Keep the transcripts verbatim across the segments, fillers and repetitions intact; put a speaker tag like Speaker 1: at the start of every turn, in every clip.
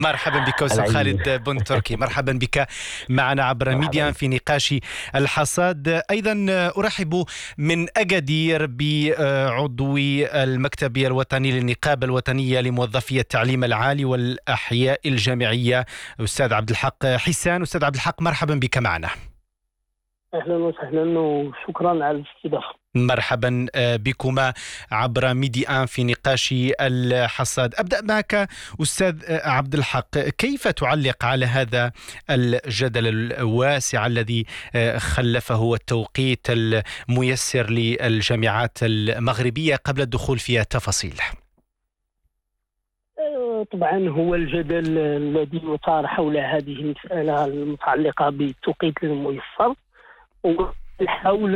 Speaker 1: مرحبا بك أستاذ
Speaker 2: العلمي.
Speaker 1: خالد بن تركي، مرحبا بك معنا عبر ميديا
Speaker 2: مرحبا.
Speaker 1: في نقاش الحصاد. أيضا أرحب من أكادير بعضو المكتب الوطني للنقابة الوطنية لموظفي التعليم العالي والأحياء الجامعية أستاذ عبد الحق حسان. أستاذ عبد الحق، مرحبا بك معنا.
Speaker 3: أهلا وسهلا وشكرا على الاستضافة.
Speaker 1: مرحبا بكما عبر ميديا في نقاش الحصاد. أبدأ معك أستاذ عبد الحق، كيف تعلق على هذا الجدل الواسع الذي خلفه التوقيت الميسر للجامعات المغربية قبل الدخول في التفاصيل؟
Speaker 3: طبعا هو الجدل الذي يثار حول هذه المسألة المتعلقة بالتوقيت الميسر حول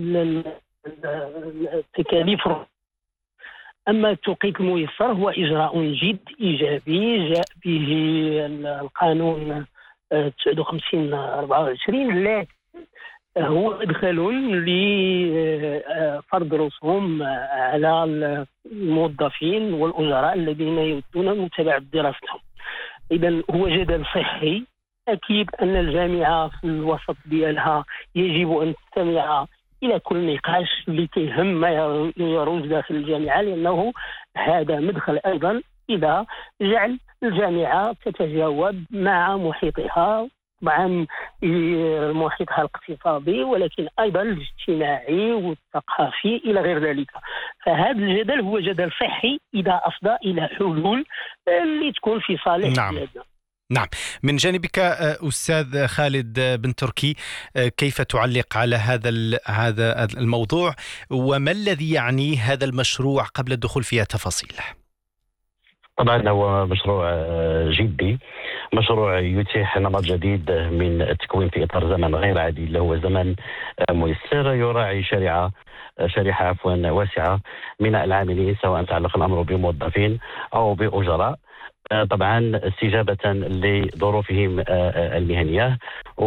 Speaker 3: التكاليف. أما التوقيت الميسر هو إجراء جد إيجابي جاء به القانون تسعة وخمسين أربعة وعشرين، لكن هو مدخل لفرض رسوم على الموظفين والأجراء الذين يريدون متابعة دراستهم. إذن هو جدل صحي. أكيد أن الجامعة في الوسط ديالها يجب أن تستمع إلى كل نقاش اللي كيهم ما يروج داخل الجامعة، لأنه هذا مدخل أيضا إلى جعل الجامعة تتجاوب مع محيطها، مع محيطها الاقتصادي ولكن أيضا الاجتماعي والثقافي إلى غير ذلك. فهذا الجدل هو جدل صحي إذا أفضى إلى حلول اللي تكون في صالح
Speaker 1: نعم.
Speaker 3: بلادنا.
Speaker 1: نعم. من جانبك أستاذ خالد بن تركي، كيف تعلق على هذا هذا الموضوع، وما الذي يعني هذا المشروع قبل الدخول في التفاصيل؟
Speaker 2: طبعا هو مشروع جدي، مشروع يتيح نمط جديد من التكوين في إطار زمن غير عادي اللي هو زمن ميسر، يراعي شريحة شريحة عفوا واسعة من العاملين، سواء تعلق الأمر بموظفين أو بأجراء، طبعا استجابة لظروفهم المهنية،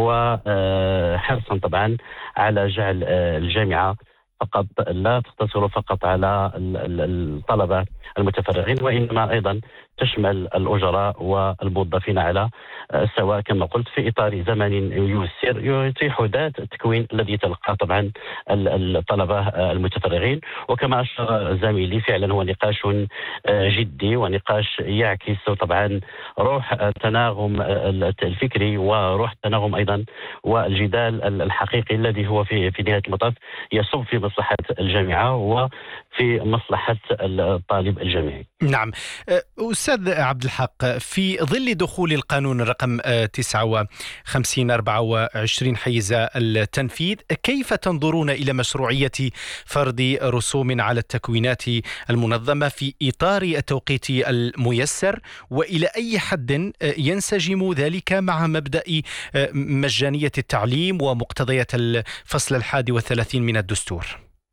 Speaker 2: وحرصا طبعا على جعل الجامعة فقط لا تقتصر فقط على الطلبة المتفرغين، وإنما أيضا تشمل الأجراء والموظفين على السواء كما قلت في إطار زمن يسير يتيح ذات التكوين الذي يتلقى طبعا الطلبة المتفرغين. وكما أشار زميلي فعلا هو نقاش جدي ونقاش يعكس طبعا روح التناغم الفكري وروح التناغم أيضا والجدال الحقيقي الذي هو في في نهاية المطاف يصب في مصلحة الجامعة وفي مصلحة الطالب الجامعي.
Speaker 1: نعم. أستاذ عبد الحق، في ظل دخول القانون الرقم تسعة وخمسين أربعة وعشرين حيز التنفيذ، كيف تنظرون إلى مشروعية فرض رسوم على التكوينات المنظمة في إطار التوقيت الميسر، وإلى أي حد ينسجم ذلك مع مبدأ مجانية التعليم ومقتضيات الفصل الحادي والثلاثين من الدستور؟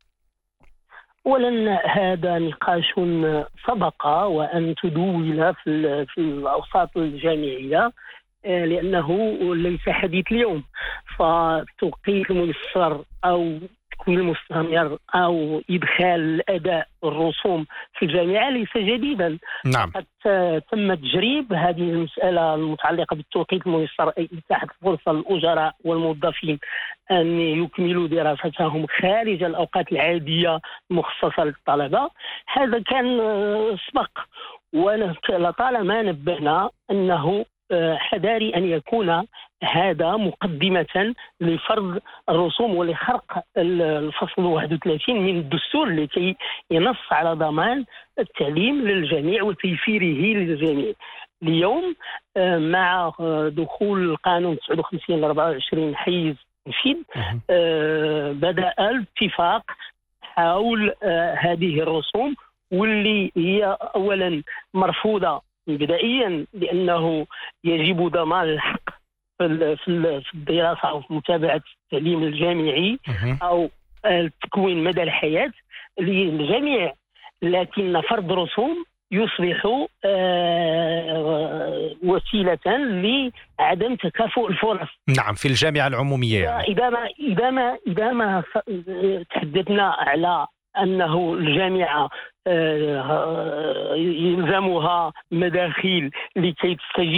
Speaker 3: أولا هذا نقاش سبق وأن تدول في في الأوساط الجامعية، لأنه ليس حديث اليوم. فالتوقيت الميسر أو التكوين المستمر أو إدخال الأداء الرسوم في الجامعة ليس جديدا.
Speaker 1: نعم.
Speaker 3: قد تم تجريب هذه المسألة المتعلقة بالتوقيت الميسر، أي إتاحة فرصة للأجراء والموظفين أن يكملوا دراستهم خارج الأوقات العادية المخصصة للطلبة. هذا كان سبق، ولطالما نبهنا أنه حذاري أن يكون هذا مقدمة لفرض الرسوم ولخرق الفصل واحد وثلاثين من الدستور التي ينص على ضمان التعليم للجميع وتيسيره للجميع. اليوم مع دخول القانون تسعة وخمسين أربعة وعشرين حيز تنفيذ بدأ الاتفاق حول هذه الرسوم، واللي هي أولا مرفوضة بدائيا لأنه يجب ضمان الحق في الدراسة أو في متابعة التعليم الجامعي أو التكوين مدى الحياة للجميع، لكن فرض رسوم يصبح وسيلة لعدم تكافؤ الفرص.
Speaker 1: نعم، في الجامعة العمومية يعني.
Speaker 3: إذا ما إذا ما إذا ما تحدثنا على أنه الجامعة يلزمها مداخيل لكي تستجيب